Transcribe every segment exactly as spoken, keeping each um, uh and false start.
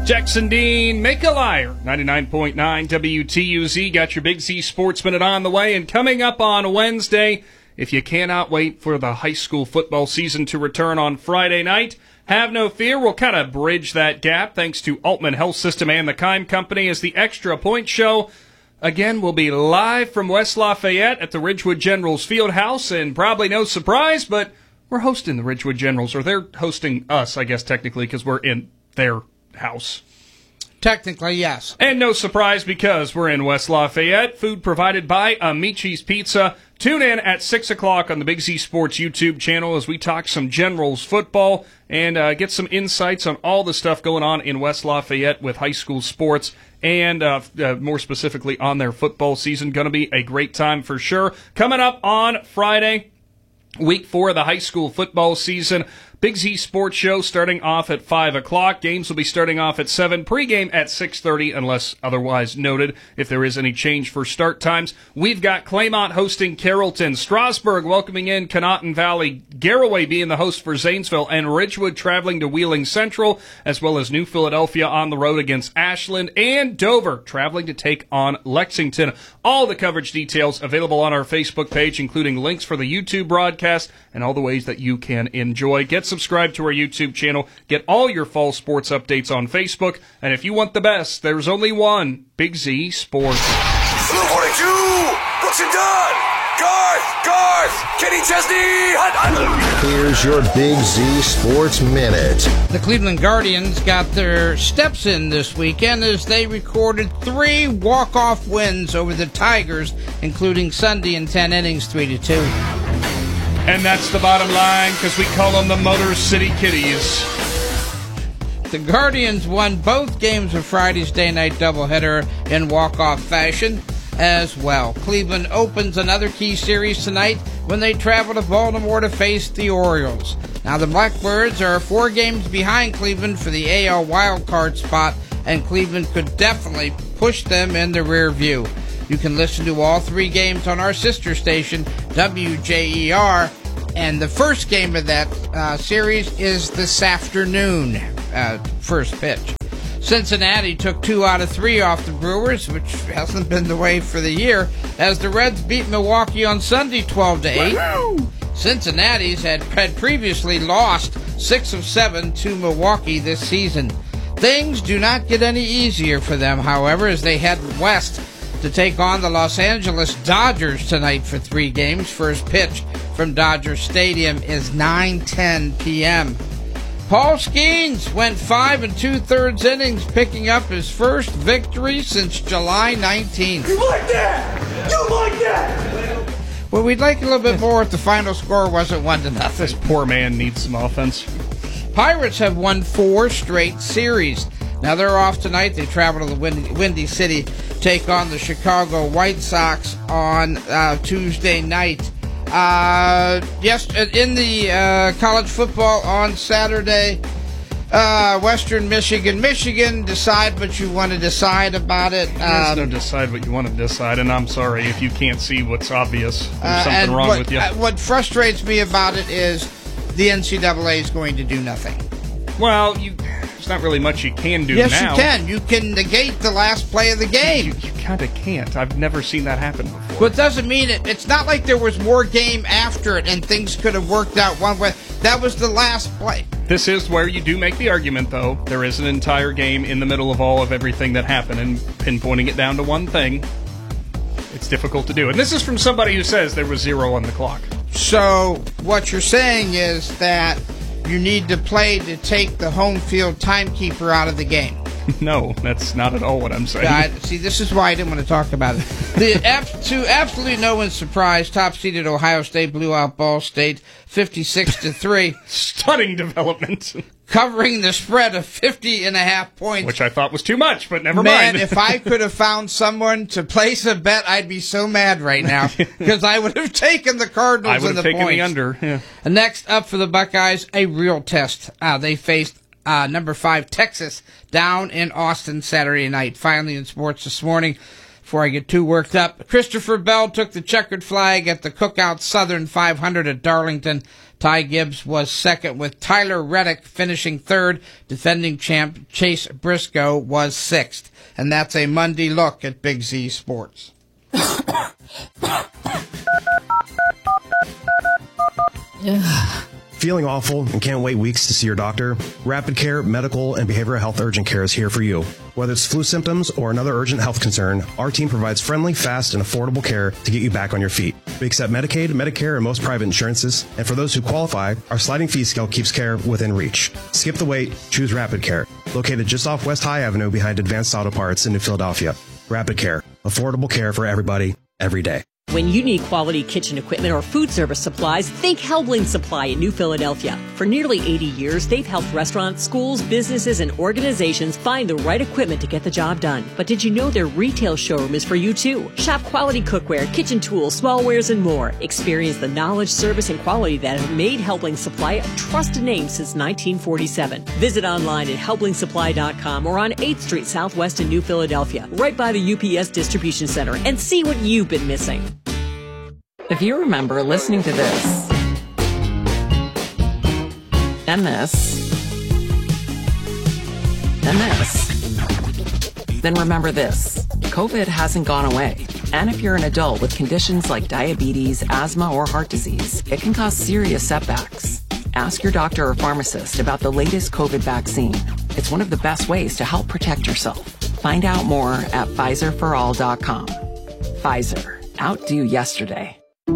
Jackson Dean, make a liar. ninety-nine point nine W T U Z got your Big Z Sports Minute on the way. And coming up on Wednesday, if you cannot wait for the high school football season to return on Friday night, have no fear. We'll kind of bridge that gap thanks to Altman Health System and the Keim Company as the Extra Point Show. Again, we'll be live from West Lafayette at the Ridgewood Generals Fieldhouse. And probably no surprise, but we're hosting the Ridgewood Generals, or they're hosting us, I guess, technically, because we're in their house. Technically, yes. And no surprise because we're in West Lafayette. Food provided by Amici's Pizza. Tune in at six o'clock on the Big Z Sports YouTube channel as we talk some Generals football and uh, get some insights on all the stuff going on in West Lafayette with high school sports and uh, uh, more specifically on their football season. Going to be a great time for sure. Coming up on Friday, week four of the high school football season. Big Z Sports Show starting off at five o'clock. Games will be starting off at seven. Pre-game at six thirty, unless otherwise noted, if there is any change for start times. We've got Claymont hosting Carrollton, Strasburg welcoming in Conotton Valley, Garraway being the host for Zanesville, and Ridgewood traveling to Wheeling Central, as well as New Philadelphia on the road against Ashland, and Dover traveling to take on Lexington. All the coverage details available on our Facebook page, including links for the YouTube broadcast and all the ways that you can enjoy. Get subscribe to our YouTube channel. Get all your fall sports updates on Facebook. And if you want the best, there's only one, Big Z Sports. Blue forty-two, Brooks and Dunn, Garth, Garth, Kenny Chesney, Hunt, Hunt. Here's your Big Z Sports Minute. The Cleveland Guardians got their steps in this weekend as they recorded three walk-off wins over the Tigers, including Sunday in ten innings, three to two. And that's the bottom line, because we call them the Motor City Kitties. The Guardians won both games of Friday's day-night doubleheader in walk-off fashion as well. Cleveland opens another key series tonight when they travel to Baltimore to face the Orioles. Now, the Blackbirds are four games behind Cleveland for the A L wildcard spot, and Cleveland could definitely push them in the rear view. You can listen to all three games on our sister station, W J E R, and the first game of that uh, series is this afternoon, uh, first pitch. Cincinnati took two out of three off the Brewers, which hasn't been the way for the year, as the Reds beat Milwaukee on Sunday twelve to eight. Woo-hoo! Cincinnati's had, had previously lost six of seven to Milwaukee this season. Things do not get any easier for them, however, as they head west to take on the Los Angeles Dodgers tonight for three games. First pitch from Dodger Stadium is nine ten p.m. Paul Skeens went five and two-thirds innings, picking up his first victory since July nineteenth. You like that? You like that? Well, we'd like a little bit more if the final score wasn't one to nothing. This poor man needs some offense. Pirates have won four straight series. Now, they're off tonight. They travel to the Windy, Windy City, take on the Chicago White Sox on uh, Tuesday night. Uh, yes, in the uh, college football on Saturday, uh, Western Michigan. Michigan, decide what you want to decide about it. There's Um, no decide what you want to decide, and I'm sorry if you can't see what's obvious. There's uh, something and wrong what, with you. uh, what frustrates me about it is the N C double A is going to do nothing. Well, you, there's not really much you can do yes, now. you can. You can negate the last play of the game. You, you kind of can't. I've never seen that happen before. But it doesn't mean it. It's not like there was more game after it and things could have worked out one way. That was the last play. This is where you do make the argument, though. There is an entire game in the middle of all of everything that happened, and pinpointing it down to one thing, it's difficult to do. And this is from somebody who says there was zero on the clock. So what you're saying is that you need to play to take the home field timekeeper out of the game. No, that's not at all what I'm saying. I, see, this is why I didn't want to talk about it. The, ab- to absolutely no one's surprise, top-seeded Ohio State blew out Ball State fifty-six to three. Stunning development. Covering the spread of fifty and a half points. Which I thought was too much, but never Man, mind. if I could have found someone to place a bet, I'd be so mad right now because I would have taken the Cardinals I would and have the taken points. the under. Yeah. And next up for the Buckeyes, a real test. Uh, they faced uh, number five Texas down in Austin Saturday night. Finally in sports this morning, before I get too worked up, Christopher Bell took the checkered flag at the Cookout Southern five hundred at Darlington. Ty Gibbs was second, with Tyler Reddick finishing third. Defending champ Chase Briscoe was sixth. And that's a Monday look at Big Z Sports. Feeling awful and can't wait weeks to see your doctor? Rapid Care Medical and Behavioral Health Urgent Care is here for you. Whether it's flu symptoms or another urgent health concern, our team provides friendly, fast, and affordable care to get you back on your feet. We accept Medicaid, Medicare, and most private insurances. And for those who qualify, our sliding fee scale keeps care within reach. Skip the wait. Choose Rapid Care. Located just off West High Avenue behind Advanced Auto Parts in New Philadelphia. Rapid Care. Affordable care for everybody, every day. When you need quality kitchen equipment or food service supplies, think Helbling Supply in New Philadelphia. For nearly eighty years, they've helped restaurants, schools, businesses, and organizations find the right equipment to get the job done. But did you know their retail showroom is for you too? Shop quality cookware, kitchen tools, smallwares, and more. Experience the knowledge, service, and quality that have made Helbling Supply a trusted name since nineteen forty-seven. Visit online at helbling supply dot com or on eighth Street Southwest in New Philadelphia, right by the U P S Distribution Center, and see what you've been missing. If you remember listening to this, and this, and this, then remember this. COVID hasn't gone away. And if you're an adult with conditions like diabetes, asthma, or heart disease, it can cause serious setbacks. Ask your doctor or pharmacist about the latest COVID vaccine. It's one of the best ways to help protect yourself. Find out more at Pfizer for all dot com. Pfizer. Outdo yesterday.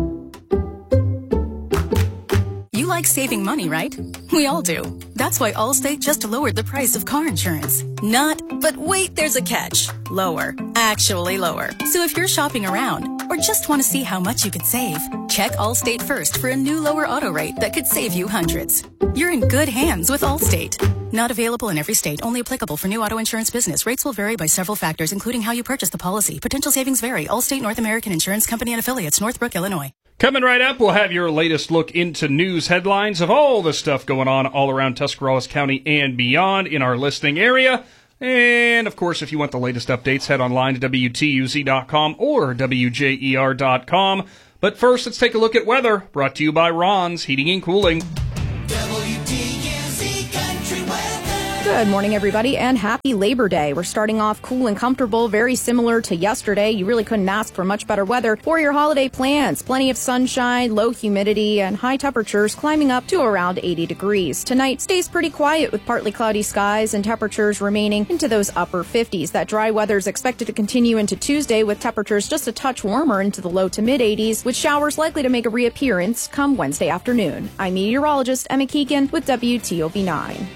You like saving money, right? We all do. That's why Allstate just lowered the price of car insurance. Not, but wait, there's a catch. Lower. Actually lower. So if you're shopping around or just want to see how much you could save, check Allstate first for a new lower auto rate that could save you hundreds. You're in good hands with Allstate. Not available in every state. Only applicable for new auto insurance business. Rates will vary by several factors, including how you purchase the policy. Potential savings vary. Allstate North American Insurance Company and Affiliates, Northbrook, Illinois. Coming right up, we'll have your latest look into news headlines of all the stuff going on all around Tuscarawas County and beyond in our listening area. And, of course, if you want the latest updates, head online to W T U Z dot com or W J E R dot com. But first, let's take a look at weather, brought to you by Ron's Heating and Cooling. W T U Z Country Weather. Good morning, everybody, and happy Labor Day. We're starting off cool and comfortable, very similar to yesterday. You really couldn't ask for much better weather for your holiday plans. Plenty of sunshine, low humidity, and high temperatures climbing up to around eighty degrees. Tonight stays pretty quiet with partly cloudy skies and temperatures remaining into those upper fifties. That dry weather is expected to continue into Tuesday with temperatures just a touch warmer into the low to mid eighties, with showers likely to make a reappearance come Wednesday afternoon. I'm meteorologist Emma Keegan with W T O V nine.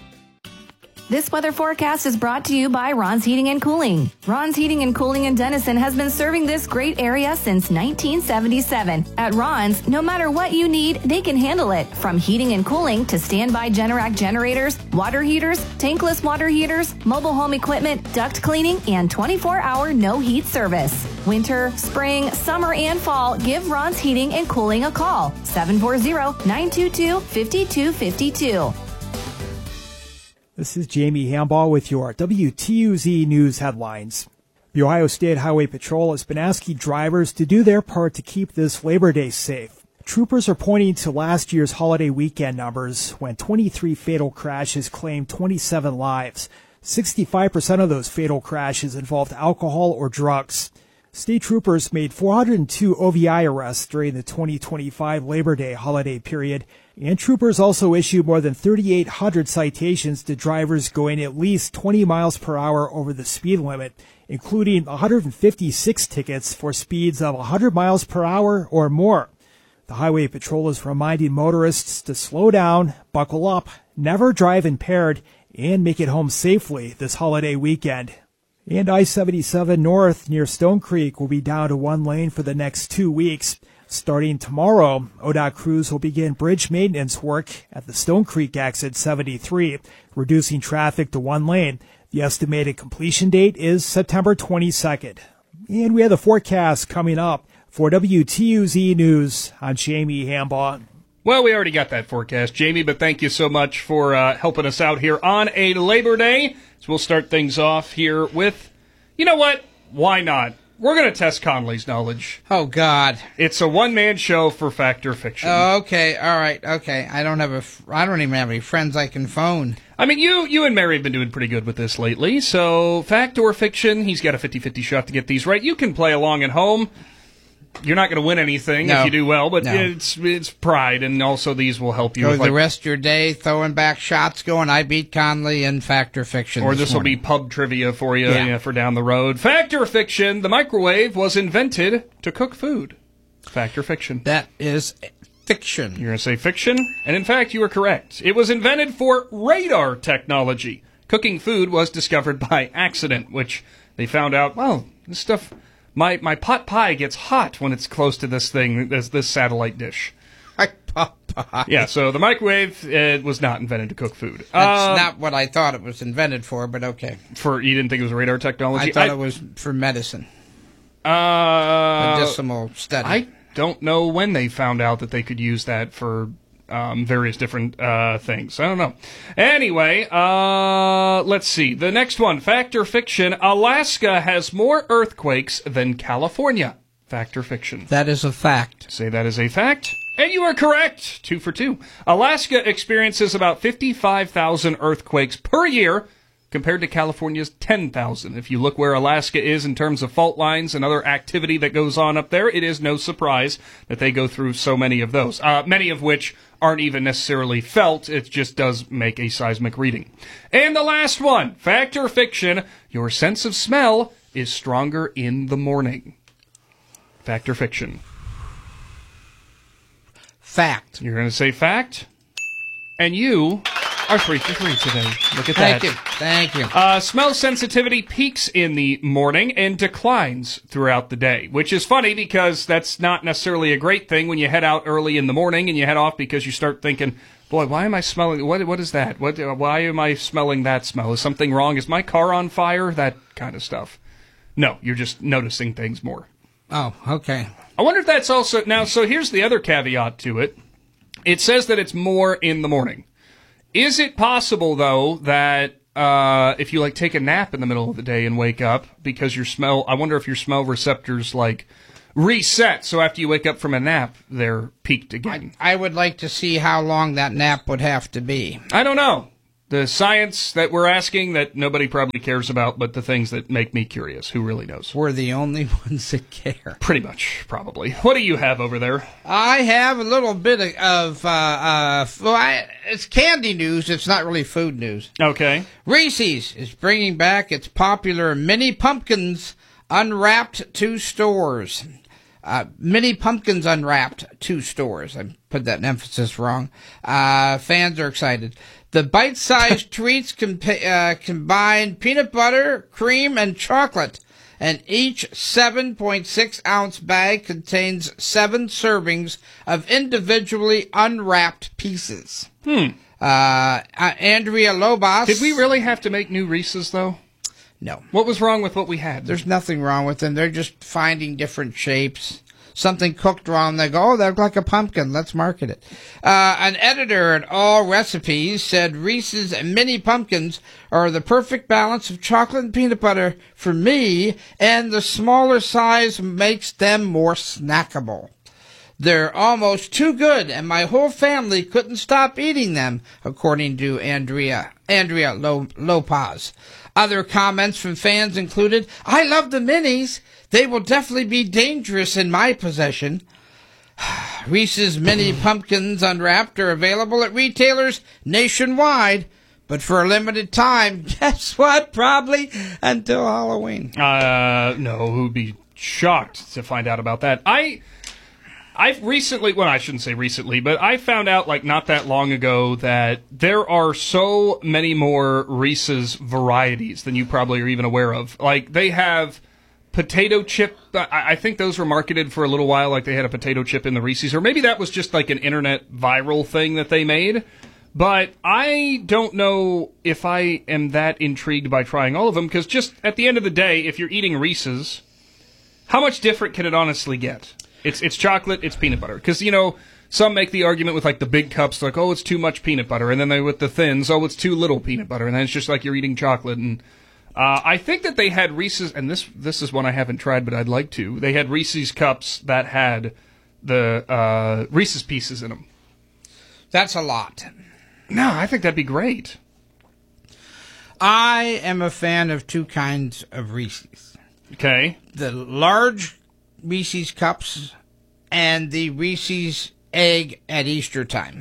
This weather forecast is brought to you by Ron's Heating and Cooling. Ron's Heating and Cooling in Denison has been serving this great area since nineteen seventy-seven. At Ron's, no matter what you need, they can handle it. From heating and cooling to standby Generac generators, water heaters, tankless water heaters, mobile home equipment, duct cleaning, and twenty-four hour no heat service. Winter, spring, summer, and fall, give Ron's Heating and Cooling a call. seven four zero, nine two two, five two five two. This is Jamie Hambaugh with your W T U Z News headlines. The Ohio State Highway Patrol has been asking drivers to do their part to keep this Labor Day safe. Troopers are pointing to last year's holiday weekend numbers when twenty-three fatal crashes claimed twenty-seven lives. sixty-five percent of those fatal crashes involved alcohol or drugs. State troopers made four hundred two O V I arrests during the twenty twenty-five Labor Day holiday period, and troopers also issued more than thirty-eight hundred citations to drivers going at least twenty miles per hour over the speed limit, including one hundred fifty-six tickets for speeds of one hundred miles per hour or more. The Highway Patrol is reminding motorists to slow down, buckle up, never drive impaired, and make it home safely this holiday weekend. And I seventy-seven North near Stone Creek will be down to one lane for the next two weeks. Starting tomorrow, O D O T crews will begin bridge maintenance work at the Stone Creek exit seventy-three, reducing traffic to one lane. The estimated completion date is September twenty-second. And we have the forecast coming up. For W T U Z News, I'm Jamie Hambaugh. Well, we already got that forecast, Jamie, but thank you so much for uh, helping us out here on a Labor Day. So we'll start things off here with, you know what? Why not? We're going to test Conley's knowledge. Oh, God. It's a one-man show for Fact or Fiction. Oh, okay, all right, okay. I don't have a, f- I don't even have any friends I can phone. I mean, you you and Mary have been doing pretty good with this lately, so Fact or Fiction, he's got a fifty-fifty shot to get these right. You can play along at home. You're not going to win anything No. if you do well, but No. it's it's pride, and also these will help you. Go with, the like, rest of your day throwing back shots going, I beat Conley in Fact or Fiction or this this will be morning. pub trivia for you, Yeah. yeah, for down the road. Fact or Fiction, the microwave was invented to cook food. Fact or Fiction? That is fiction. You're going to say fiction? And in fact, you were correct. It was invented for radar technology. Cooking food was discovered by accident, which they found out, well, this stuff, my, my pot pie gets hot when it's close to this thing, this, this satellite dish. My pot pie. Yeah, so the microwave uh, was not invented to cook food. That's Uh, not what I thought it was invented for, but okay. For You didn't think it was radar technology? I thought I- it was for medicine. Uh, Medicinal study. I don't know when they found out that they could use that for um, various different uh, things. I don't know. Anyway, uh, let's see. The next one, Fact or Fiction. Alaska has more earthquakes than California. Fact or Fiction? That is a fact. Say that is a fact. And you are correct. Two for two. Alaska experiences about fifty-five thousand earthquakes per year, compared to California's ten thousand. If you look where Alaska is in terms of fault lines and other activity that goes on up there, it is no surprise that they go through so many of those, uh, many of which aren't even necessarily felt. It just does make a seismic reading. And the last one, Fact or Fiction, your sense of smell is stronger in the morning. Fact or Fiction? Fact. You're going to say fact? And you are three for three today. Look at Thank that. you. Thank you. Uh, smell sensitivity peaks in the morning and declines throughout the day, which is funny because that's not necessarily a great thing when you head out early in the morning and you head off because you start thinking, boy, why am I smelling, what, what is that? What, uh, why am I smelling that smell? Is something wrong? Is my car on fire? That kind of stuff. No, you're just noticing things more. Oh, okay. I wonder if that's also, now, so here's the other caveat to it. It says that it's more in the morning. Is it possible, though, that uh, if you, like, take a nap in the middle of the day and wake up because your smell, I wonder if your smell receptors, like, reset, so after you wake up from a nap, they're peaked again? I, I would like to see how long that nap would have to be. I don't know. The science that we're asking that nobody probably cares about, but the things that make me curious. Who really knows? We're the only ones that care. Pretty much, probably. What do you have over there? I have a little bit of, of uh, uh, well, I, it's candy news. It's not really food news. Okay. Reese's is bringing back its popular mini pumpkins unwrapped to stores. Uh, mini pumpkins unwrapped to stores. I put that in emphasis wrong. Uh, fans are excited. The bite-sized treats comp- uh, combine peanut butter, cream, and chocolate, and each seven point six ounce bag contains seven servings of individually unwrapped pieces. Hmm. Uh, uh, Andrea Lobos. Did we really have to make new Reese's, though? No. What was wrong with what we had? There's nothing wrong with them. They're just finding different shapes. Something cooked wrong, they go, oh, they look like a pumpkin. Let's market it. Uh, an editor at All Recipes said Reese's Mini Pumpkins are the perfect balance of chocolate and peanut butter for me, and the smaller size makes them more snackable. They're almost too good, and my whole family couldn't stop eating them, according to Andrea Andrea Lopez. Other comments from fans included, I love the minis. They will definitely be dangerous in my possession. Reese's Mini Pumpkins Unwrapped are available at retailers nationwide, but for a limited time, guess what? Probably until Halloween. Uh, no, who'd be shocked to find out about that? I... I've recently, well, I shouldn't say recently, but I found out, like, not that long ago that there are so many more Reese's varieties than you probably are even aware of. Like, they have potato chip, I, I think those were marketed for a little while, like they had a potato chip in the Reese's, or maybe that was just like an internet viral thing that they made. But I don't know if I am that intrigued by trying all of them, because just at the end of the day, if you're eating Reese's, how much different can it honestly get? It's it's chocolate, it's peanut butter. Because, you know, some make the argument with, like, the big cups, like, oh, it's too much peanut butter. And then they with the thins, oh, it's too little peanut butter. And then it's just like you're eating chocolate. And Uh, I think that they had Reese's, and this this is one I haven't tried, but I'd like to. They had Reese's cups that had the uh, Reese's Pieces in them. That's a lot. No, I think that'd be great. I am a fan of two kinds of Reese's. Okay. The large Reese's cups and the Reese's egg at Easter time.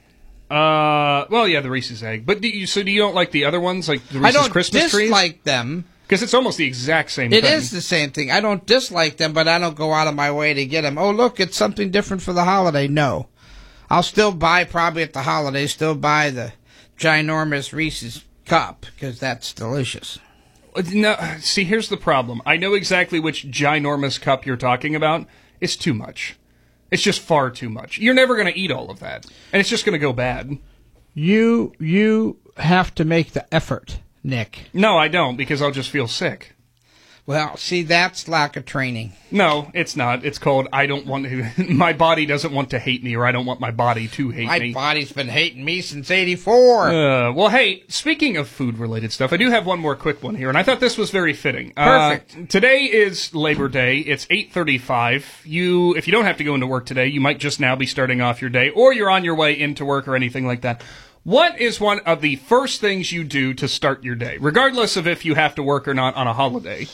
Uh, well, yeah, the Reese's egg. But do you, so do you don't like the other ones, like the Reese's I don't Christmas trees? dislike them. Because it's almost the exact same It thing. is the same thing. I don't dislike them, but I don't go out of my way to get them. Oh, look, it's something different for the holiday. No. I'll still buy, probably at the holiday, still buy the ginormous Reese's cup, because that's delicious. No, see, here's the problem. I know exactly which ginormous cup you're talking about. It's too much. It's just far too much. You're never going to eat all of that, and it's just going to go bad. You you have to make the effort, Nick. No, I don't, because I'll just feel sick. Well, see, that's lack of training. No, it's not. It's called I don't want to. My body doesn't want to hate me, or I don't want my body to hate my me. My body's been hating me since eighty-four. Uh, well, hey, speaking of food-related stuff, I do have one more quick one here, and I thought this was very fitting. Perfect. Uh, today is Labor Day. It's eight thirty-five. You, if you don't have to go into work today, you might just now be starting off your day, or you're on your way into work or anything like that. What is one of the first things you do to start your day, regardless of if you have to work or not on a holiday?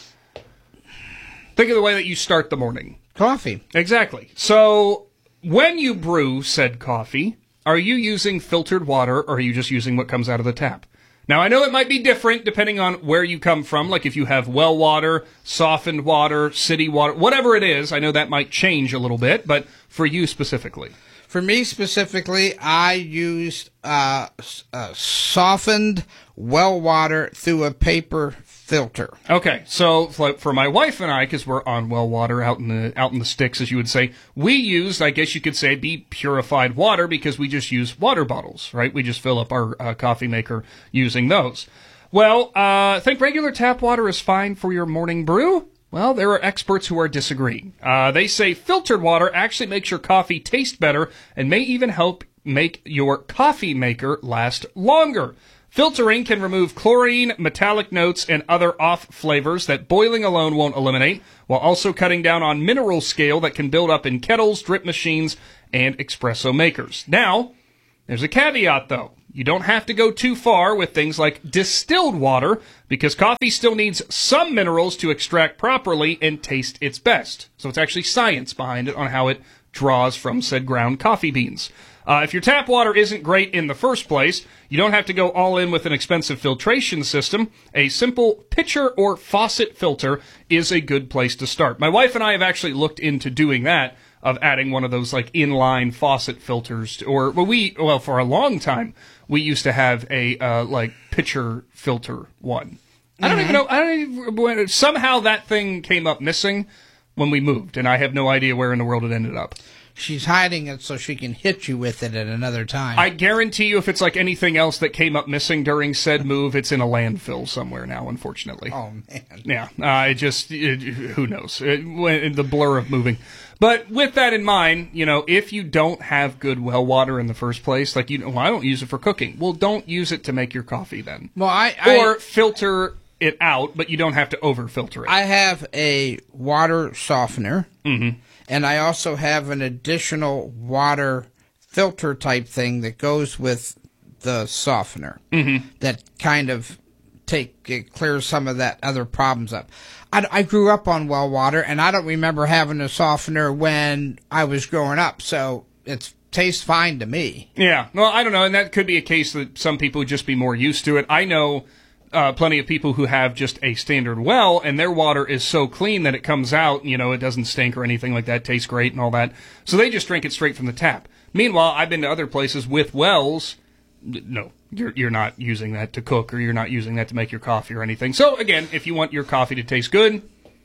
Think of the way that you start the morning. Coffee. Exactly. So, when you brew said coffee, are you using filtered water, or are you just using what comes out of the tap? Now, I know it might be different depending on where you come from, like if you have well water, softened water, city water, whatever it is, I know that might change a little bit, but for you specifically. For me specifically, I used uh, uh, softened well water through a paper filter. Okay, so for my wife and I, because we're on well water out in the out in the sticks, as you would say, we used, I guess you could say, be purified water because we just use water bottles, right? We just fill up our uh, coffee maker using those. Well, uh, think regular tap water is fine for your morning brew? Well, there are experts who are disagreeing. Uh, they say filtered water actually makes your coffee taste better and may even help make your coffee maker last longer. Filtering can remove chlorine, metallic notes, and other off flavors that boiling alone won't eliminate, while also cutting down on mineral scale that can build up in kettles, drip machines, and espresso makers. Now, there's a caveat, though. You don't have to go too far with things like distilled water, because coffee still needs some minerals to extract properly and taste its best. So it's actually science behind it on how it draws from said ground coffee beans. Uh, if your tap water isn't great in the first place, you don't have to go all in with an expensive filtration system. A simple pitcher or faucet filter is a good place to start. My wife and I have actually looked into doing that, of adding one of those like inline faucet filters, to, or well, we well for a long time we used to have a uh, like pitcher filter one. I don't mm-hmm. even know. I don't even, somehow that thing came up missing when we moved, and I have no idea where in the world it ended up. She's hiding it so she can hit you with it at another time. I guarantee you, if it's like anything else that came up missing during said move, it's in a landfill somewhere now, unfortunately. Oh, man. Yeah, uh, it just, it, who knows, it, when, the blur of moving. But with that in mind, you know, if you don't have good well water in the first place, like, you know, well, I don't use it for cooking. Well, don't use it to make your coffee then. Well, I... I or filter it out, but you don't have to over-filter it. I have a water softener. Mm-hmm. And I also have an additional water filter type thing that goes with the softener mm-hmm. that kind of take it clears some of that other problems up. I, I grew up on well water, and I don't remember having a softener when I was growing up, so it tastes fine to me. Yeah, well, I don't know, and that could be a case that some people would just be more used to it. I know Uh, plenty of people who have just a standard well, and their water is so clean that it comes out, you know, it doesn't stink or anything like that, tastes great and all that. So they just drink it straight from the tap. Meanwhile, I've been to other places with wells. No, you're you're not using that to cook, or you're not using that to make your coffee or anything. So again, if you want your coffee to taste good,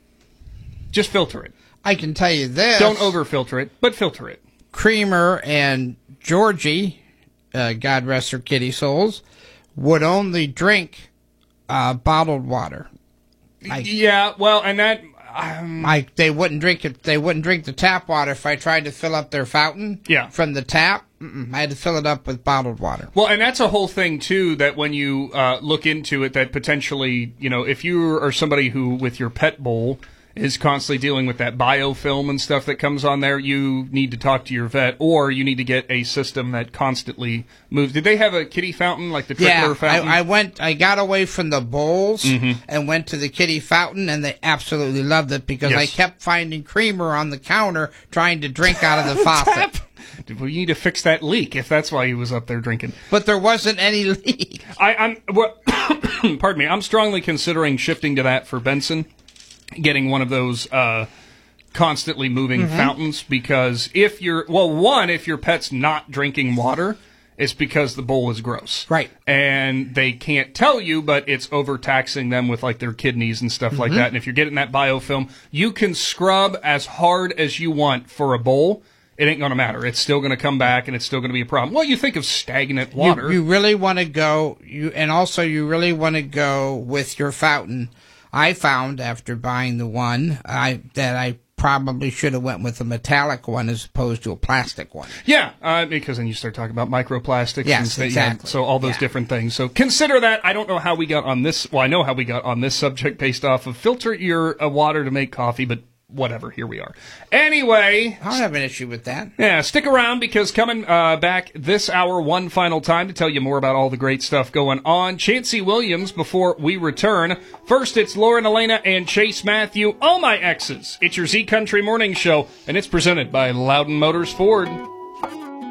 just filter it. I can tell you this. Don't over-filter it, but filter it. Creamer and Georgie, uh, God rest her kitty souls, would only drink Uh, bottled water. I, yeah, well, and that um, I they wouldn't drink it. They wouldn't drink the tap water if I tried to fill up their fountain. Yeah. From the tap. Mm-mm. I had to fill it up with bottled water. Well, and that's a whole thing, too, that when you uh, look into it, that potentially, you know, if you are somebody who, with your pet bowl, is constantly dealing with that biofilm and stuff that comes on there, you need to talk to your vet, or you need to get a system that constantly moves. Did they have a kitty fountain, like the trickler yeah, fountain? I, I went, I got away from the bowls mm-hmm. and went to the kitty fountain, and they absolutely loved it because yes. I kept finding creamer on the counter trying to drink out of the faucet. Well, you need to fix that leak if that's why he was up there drinking. But there wasn't any leak. I, I'm, well, pardon me, I'm strongly considering shifting to that for Benson. Getting one of those uh, constantly moving mm-hmm. fountains, because if you're, well, one, if your pet's not drinking water, it's because the bowl is gross. Right. And they can't tell you, but it's overtaxing them with like their kidneys and stuff mm-hmm. like that. And if you're getting that biofilm, you can scrub as hard as you want for a bowl. It ain't going to matter. It's still going to come back, and it's still going to be a problem. Well, you think of stagnant water. You, you really want to go, you, and also you really want to go with your fountain. I found after buying the one I that I probably should have went with a metallic one as opposed to a plastic one. Yeah, uh, because then you start talking about microplastics. Yes, and exactly. Yeah, so all those yeah. different things. So consider that. I don't know how we got on this. Well, I know how we got on this subject based off of filter your uh, water to make coffee, but whatever, here we are. Anyway. I don't have an issue with that. Yeah, stick around, because coming uh, back this hour one final time to tell you more about all the great stuff going on, Chancey Williams before we return. First, it's Lauren Elena and Chase Matthew, All My Exes. It's your Z Country Morning Show, and it's presented by Loudon Motors Ford.